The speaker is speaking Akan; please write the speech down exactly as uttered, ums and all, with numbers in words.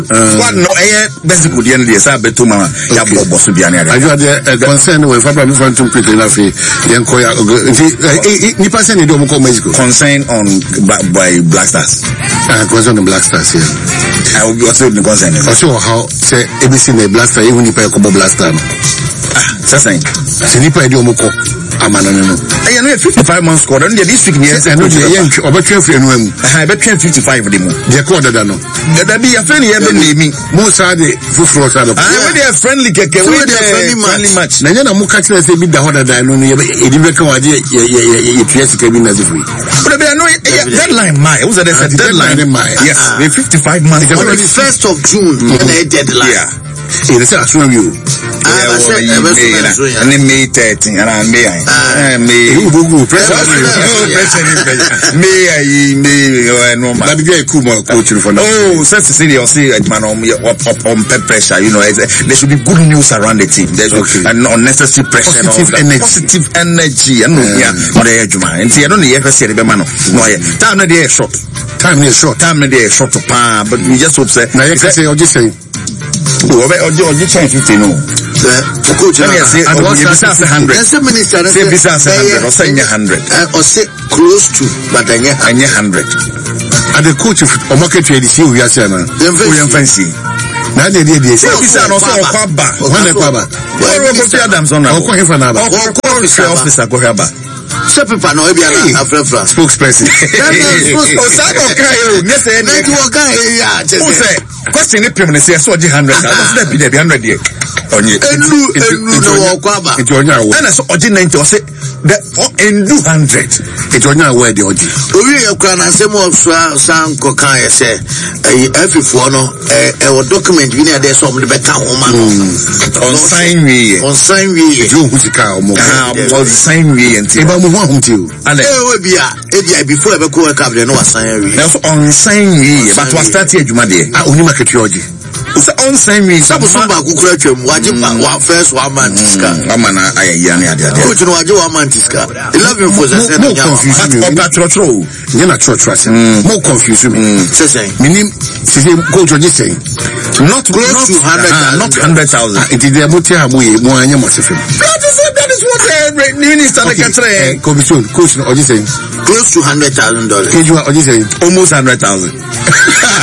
What no eh basic good end dey say beto ma ya bobo so bia na. Ajo dey concern we fa me from quickly na fi yen ko ya ni person dey do mo ko Mexico. Concern on by Black Stars. Ah, concern on Black Stars here. I will be also the concern. Also how say A B C na Black Star even ni pa ko Black Star. Ah, say say ni pa dey mo ko amana no. Eh no fifty-five months score don dey this week near say no dey yen obetwe free no am. Ah, betwe fifty-five dey mo. Dey ko dada no. Dada bi ya friend ye be name. Mo sa dey fufuro sa do. Ah, we dey friendly keke, we dey friendly match. Na nya na mo ka kire say bi da ho dada no no ye e di be kan waje ye ye ye tue sika bi na ze free. But be no deadline my. Who's that a deadline my? Yes, we fifty-five months. On the first of June, the deadline. Yeah. See, they say I swear you. I say I was and then May thirteenth and I May I May you go go president May I May no man. That be cool man coach for now. Oh, since the city you see man on on pressure, you know, there should be good news around the team. There's and unnecessary pressure, positive energy, positive energy, and no yeah, on the edge man. And see, I don't know if I see the man. No, yeah, time not there short. Time is short. Time not there short to pan, but we just hope say. Now you can say, or just say. Oh, or you change fifty no. The coach, let me say, oh, you say a hundred. There's a minister say business a hundred, or say a hundred, or say close to, but then yeah, a hundred. And the coach of market trade is here. We are saying, we are fancy. Now they did this. Say business also on kwaba. One kwaba. Well, we go Adams on. Or kwa hifa na ba. Or kwa officer go here ba. So people know be a friend spokesperson. Oh, say okay. Yes, eh. Network yeah. Who say? Question if you say so one hundred. I must be there one hundred here. Onye. Enu enu no kwaba. It onya wo. Na so oje ninety o say the enu one hundred. It onya wo de oje. Owi e kwa na say mo san ko kan ye say F four no e e document bi na dey so mo de beka ho ma no. On sign we. On sign we. You who sika o mo. Ah, on sign we enti. E ba mo ho ahom ti o. Ale. E we bia, e bia before e be ko e ka be no wa sign we. Na so on sign we, but we start here adwuma de. Ah, oni market oje. So on sign we. Sabu so ba ku kura twam, waje wa first one man tiska. Ama na ayaya na ade ade. Coach no waje one man tiska. eleven for the set no confuse me. Opa trotro. Nye na trotro say. Mo confuse me. Say say. Minim say coach oje say. Not close to one hundred thousand. Not one hundred thousand. It is the motive mo ye mo anya mo se fem. That is that is what the minister the country. Commission coach oje say. Close to one hundred thousand dollars. Keju oje say. Almost one hundred thousand.